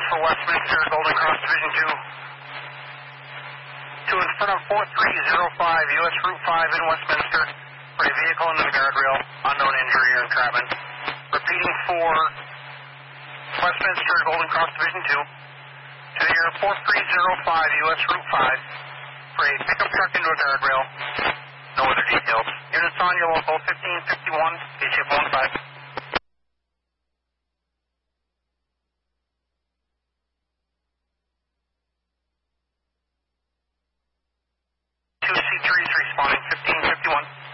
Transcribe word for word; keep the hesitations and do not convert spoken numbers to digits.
for Westminster, Golden Cross Division two. Two in front of four three zero five, U S Route five in Westminster. For a vehicle under the guardrail, unknown injury or entrapment. Repeating for Westminster, Golden Cross Division two. To the air four three zero five, U S Route five. For a pickup truck into a guardrail. No other details. Units on your local fifteen fifty-one, K C F one five. two C three is responding, fifteen fifty-one.